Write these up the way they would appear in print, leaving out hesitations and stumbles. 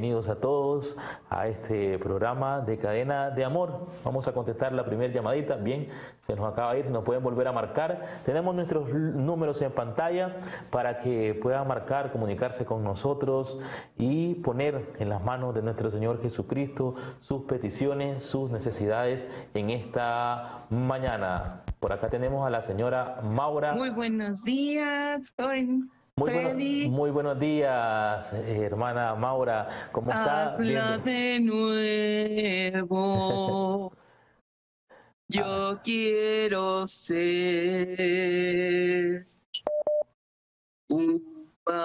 bienvenidos a todos a este programa de Cadena de Amor. Vamos a contestar la primera llamadita. Bien, se nos acaba de ir, se nos pueden volver a marcar. Tenemos nuestros números en pantalla para que puedan marcar, comunicarse con nosotros y poner en las manos de nuestro Señor Jesucristo sus peticiones, sus necesidades en esta mañana. Por acá tenemos a la señora Maura. Muy buenos días, joven. Muy buenos días, hermana Maura. ¿Cómo está? Hazla de nuevo. Yo quiero ser un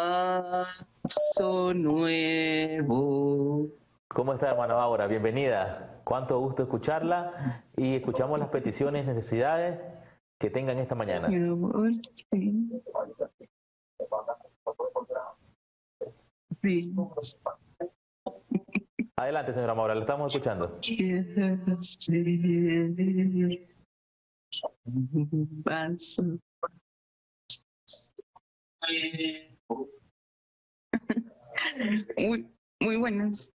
paso nuevo. ¿Cómo está, hermana Maura? Bienvenida. Cuánto gusto escucharla y escuchamos las peticiones, necesidades que tengan esta mañana. Sí. Adelante, señora Maura, la estamos escuchando. Quiero ser un paso. Muy buenas.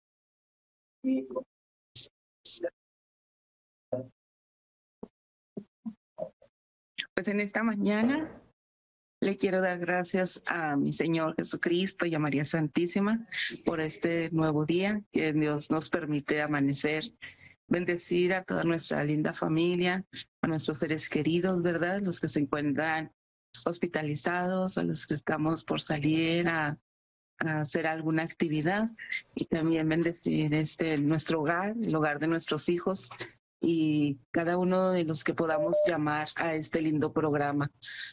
Pues en esta mañana le quiero dar gracias a mi Señor Jesucristo y a María Santísima por este nuevo día que Dios nos permite amanecer. Bendecir a toda nuestra linda familia, a nuestros seres queridos, ¿verdad? Los que se encuentran hospitalizados, a los que estamos por salir a hacer alguna actividad, y también bendecir nuestro hogar, el hogar de nuestros hijos y cada uno de los que podamos llamar a este lindo programa.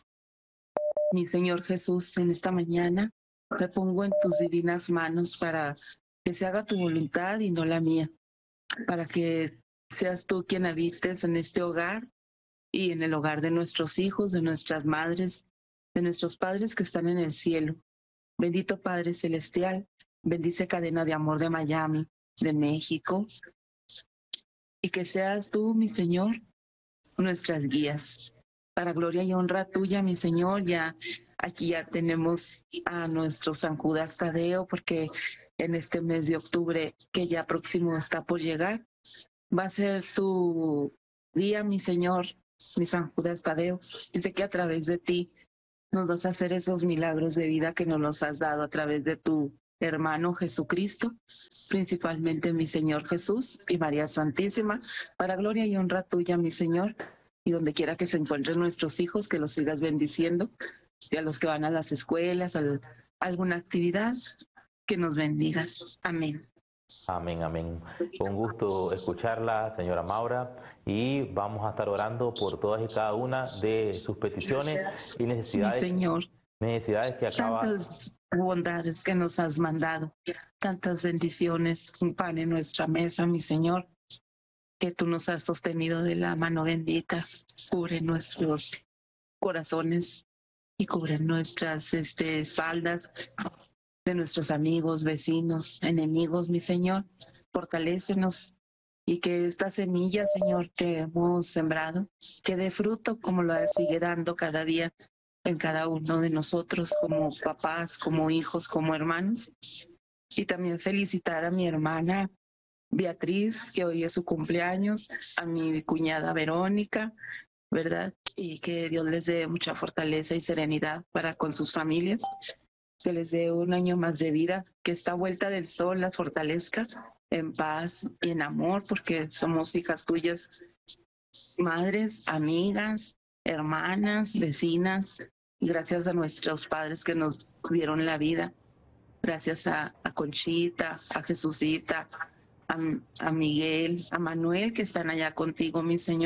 Mi Señor Jesús, en esta mañana me pongo en tus divinas manos para que se haga tu voluntad y no la mía, para que seas tú quien habites en este hogar y en el hogar de nuestros hijos, de nuestras madres, de nuestros padres que están en el cielo. Bendito Padre Celestial, bendice Cadena de Amor de Miami, de México, y que seas tú, mi Señor, nuestras guías. Para gloria y honra tuya, mi Señor, aquí ya tenemos a nuestro San Judas Tadeo, porque en este mes de octubre, que ya próximo está por llegar, va a ser tu día, mi Señor, mi San Judas Tadeo. Dice que a través de ti nos vas a hacer esos milagros de vida que nos los has dado a través de tu hermano Jesucristo, principalmente mi Señor Jesús y María Santísima, para gloria y honra tuya, mi Señor, y donde quiera que se encuentren nuestros hijos, que los sigas bendiciendo, y a los que van a las escuelas, a alguna actividad, que nos bendigas. Amén. Amén, amén. Un gusto escucharla, señora Maura, y vamos a estar orando por todas y cada una de sus peticiones y necesidades. Sí, Señor. Necesidades que acaba. Tantas bondades que nos has mandado, tantas bendiciones, un pan en nuestra mesa, mi Señor, que tú nos has sostenido de la mano bendita. Cubre nuestros corazones y cubre nuestras espaldas de nuestros amigos, vecinos, enemigos, mi Señor. Fortalécenos y que esta semilla, Señor, que hemos sembrado, que dé fruto como lo sigue dando cada día en cada uno de nosotros, como papás, como hijos, como hermanos. Y también felicitar a mi hermana Beatriz, que hoy es su cumpleaños, a mi cuñada Verónica, ¿verdad? Y que Dios les dé mucha fortaleza y serenidad para con sus familias, que les dé un año más de vida, que esta vuelta del sol las fortalezca en paz y en amor, porque somos hijas tuyas, madres, amigas, hermanas, vecinas, y gracias a nuestros padres que nos dieron la vida, gracias a Conchita, a Jesucita, a Miguel, a Manuel, que están allá contigo, mi Señor.